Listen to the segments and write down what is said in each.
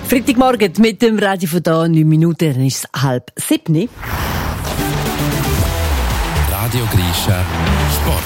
Freitagmorgen mit dem Radio von da, 9 Minuten, dann ist es 6:30. Radio Grisha Sport.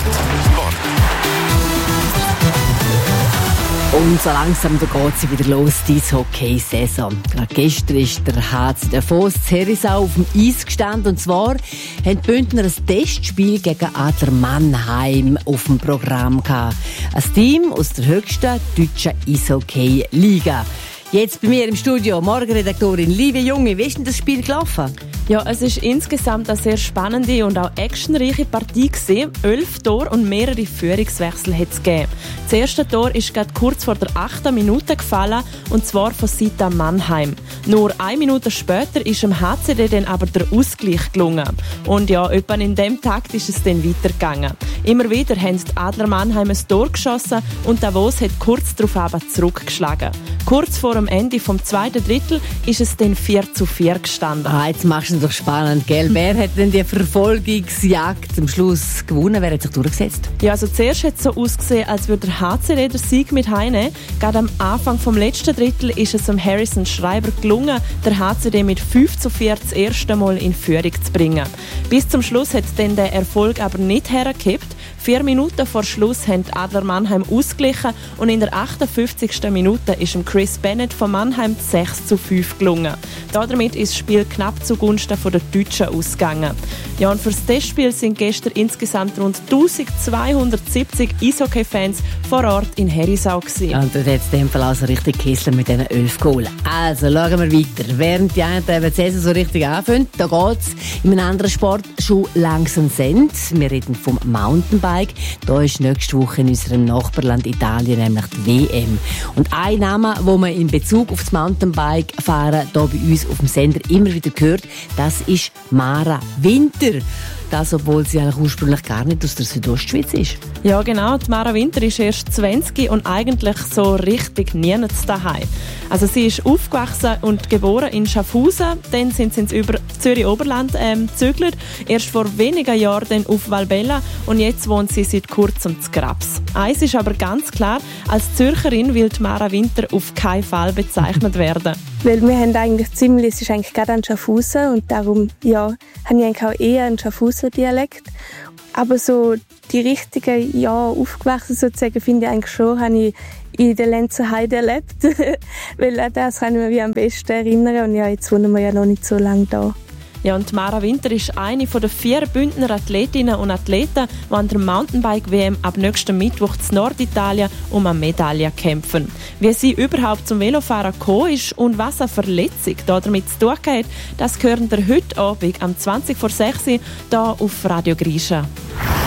Und so langsam geht sie wieder los, die Hockey-Saison. Gerade gestern ist der HC Davos in Herisau auf dem Eis gestanden. Und zwar haben die Bündner ein Testspiel gegen Adler Mannheim auf dem Programm gehabt. Ein Team aus der höchsten deutschen Eishockey-Liga. Jetzt bei mir im Studio Morgenredaktorin Livia Junge. Wie ist denn das Spiel gelaufen? Ja, es ist insgesamt eine sehr spannende und auch actionreiche Partie gewesen. 11 Tore und mehrere Führungswechsel hat es gegeben. Das erste Tor ist gerade kurz vor der 8. Minute gefallen, und zwar von Sita Mannheim. Nur 1 Minute später ist dem HCD dann aber der Ausgleich gelungen. Und ja, etwa in dem Takt ist es dann weitergegangen. Immer wieder haben die Adler Mannheim ein Tor geschossen und Davos hat kurz darauf aber zurückgeschlagen. Kurz vor dem Ende vom zweiten Drittel ist es dann 4:4 gestanden. Jetzt machst du es doch spannend, gell? Wer hat denn die Verfolgungsjagd am Schluss gewonnen? Wer hat sich durchgesetzt? Ja, also zuerst hat es so ausgesehen, als würde der HCD den Sieg mit heimnehmen. Gerade am Anfang vom letzten Drittel ist es Harrison Schreiber gelungen, der HCD mit 5:4 das erste Mal in Führung zu bringen. Bis zum Schluss hat dann der Erfolg aber nicht hergekippt. 4 Minuten vor Schluss haben die Adler Mannheim ausgeglichen und in der 58. Minute ist Chris Bennett von Mannheim 6:5 gelungen. Damit ist das Spiel knapp zugunsten der Deutschen ausgegangen. Ja, und für das Testspiel sind gestern insgesamt rund 1270 Eishockey-Fans vor Ort in Herisau gewesen. Ja, und dort hat es in dem Fall also richtig Kessler mit diesen 11 Goals. Also, schauen wir weiter. Während die einen die Saison so richtig anfangen, da geht es in einem anderen Sport schon langsam sind. Wir reden vom Mountainbike. Da ist nächste Woche in unserem Nachbarland Italien nämlich die WM. Und ein Name, den man in Bezug auf das Mountainbike-Fahren hier bei uns auf dem Sender immer wieder hört, das ist Mara Winter. Das, obwohl sie eigentlich ursprünglich gar nicht aus der Südostschweiz ist. Ja, genau. Die Mara Winter ist erst 20 und eigentlich so richtig nirgends daheim. Also sie ist aufgewachsen und geboren in Schaffhausen. Dann sind sie über Zürich-Oberland gezögert. Erst vor wenigen Jahren dann auf Valbella und jetzt wohnt sie seit kurzem zu Grabs. Eins ist aber ganz klar, als Zürcherin will die Mara Winter auf keinen Fall bezeichnet werden. Weil wir haben eigentlich es ist eigentlich gerade an Schaffhausen und darum habe ich eigentlich auch eher einen Schaffhauser Dialekt. Aber so die richtigen aufgewachsen sozusagen, finde ich eigentlich schon, habe ich in der Lenzer Heide erlebt. Weil an das kann ich mich am besten erinnern und jetzt wohnen wir ja noch nicht so lange da. Ja, und Mara Winter ist eine der 4 Bündner Athletinnen und Athleten, die an der Mountainbike-WM ab nächsten Mittwoch in Norditalien um eine Medaille kämpfen. Wie sie überhaupt zum Velofahren gekommen ist und was eine Verletzung damit zu tun hat, das hören wir heute Abend am 20:06 hier auf Radio Grisha.